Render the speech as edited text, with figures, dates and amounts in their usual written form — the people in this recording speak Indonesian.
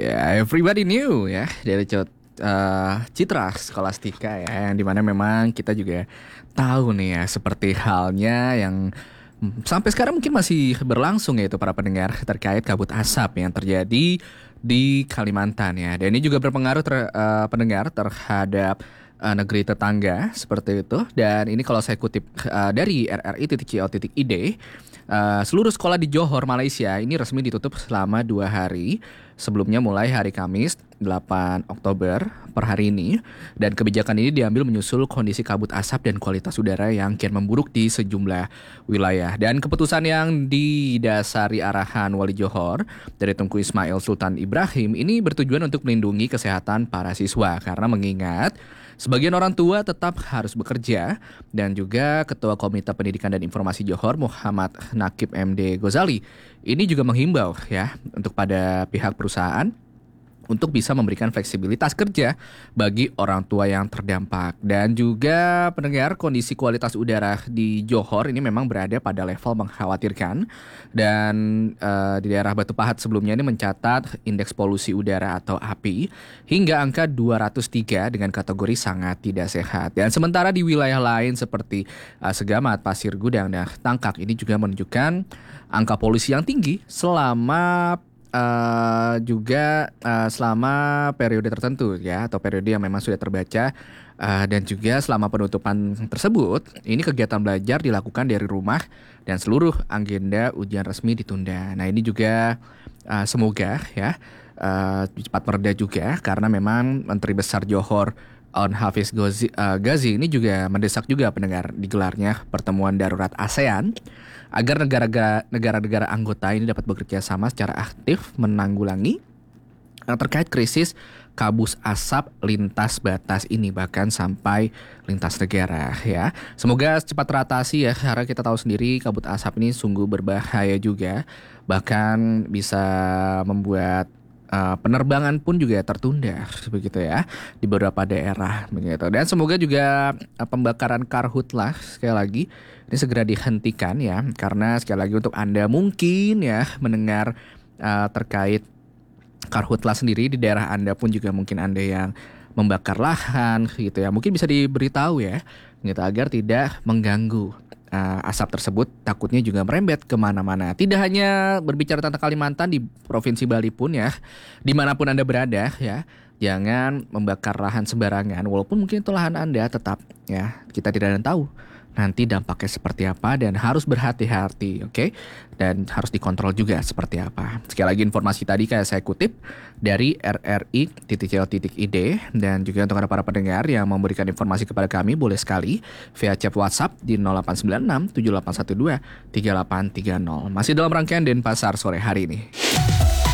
Ya, everybody knew ya dari Citra Scholastika ya, yang dimana memang kita juga tahu nih ya, seperti halnya yang sampai sekarang mungkin masih berlangsung, yaitu para pendengar, terkait kabut asap yang terjadi di Kalimantan ya. Dan ini juga berpengaruh pendengar terhadap negeri tetangga seperti itu. Dan ini kalau saya kutip dari rri.co.id, seluruh sekolah di Johor, Malaysia ini resmi ditutup selama 2 hari. Sebelumnya mulai hari Kamis 8 Oktober per hari ini. Dan kebijakan ini diambil menyusul kondisi kabut asap dan kualitas udara yang kian memburuk di sejumlah wilayah. Dan keputusan yang didasari arahan Wali Johor dari Tunku Ismail Sultan Ibrahim ini bertujuan untuk melindungi kesehatan para siswa. Karena mengingat sebagian orang tua tetap harus bekerja. Dan juga Ketua Komite Pendidikan dan Informasi Johor Muhammad Nakib MD Ghazali ini juga menghimbau ya untuk pada pihak perusahaan untuk bisa memberikan fleksibilitas kerja bagi orang tua yang terdampak. Dan juga pendengar, kondisi kualitas udara di Johor ini memang berada pada level mengkhawatirkan. Dan di daerah Batu Pahat sebelumnya ini mencatat indeks polusi udara atau API hingga angka 203 dengan kategori sangat tidak sehat. Dan sementara di wilayah lain seperti Segamat, Pasir Gudang, dan Tangkak ini juga menunjukkan angka polusi yang tinggi selama selama periode tertentu ya, atau periode yang memang sudah terbaca. Dan juga selama penutupan tersebut, ini kegiatan belajar dilakukan dari rumah dan seluruh agenda ujian resmi ditunda. Nah, ini juga semoga ya cepat mereda juga, karena memang Menteri Besar Johor On Hafiz Ghazi ini juga mendesak juga pendengar digelarnya pertemuan darurat ASEAN agar negara-negara anggota ini dapat bekerja sama secara aktif menanggulangi terkait krisis kabut asap lintas batas ini, bahkan sampai lintas negara ya. Semoga cepat teratasi ya, karena kita tahu sendiri kabut asap ini sungguh berbahaya juga, bahkan bisa membuat penerbangan pun juga tertunda begitu ya di beberapa daerah begitu. Dan semoga juga pembakaran karhutlah sekali lagi ini segera dihentikan ya, karena sekali lagi untuk Anda mungkin ya mendengar terkait karhutlah sendiri di daerah Anda pun juga mungkin Anda yang membakar lahan gitu ya, mungkin bisa diberitahu ya gitu, agar tidak mengganggu asap tersebut, takutnya juga merembet kemana-mana. Tidak hanya berbicara tentang Kalimantan, di Provinsi Bali pun ya, dimanapun Anda berada ya, jangan membakar lahan sembarangan. Walaupun mungkin itu lahan Anda, tetap ya, kita tidak ada yang tahu nanti dampaknya seperti apa, dan harus berhati-hati, oke? Dan harus dikontrol juga seperti apa. Sekali lagi informasi tadi kayak saya kutip dari rri.co.id. Dan juga untuk para pendengar yang memberikan informasi kepada kami, boleh sekali via chat WhatsApp di 0896 7812 3830. Masih dalam rangkaian Denpasar sore hari ini.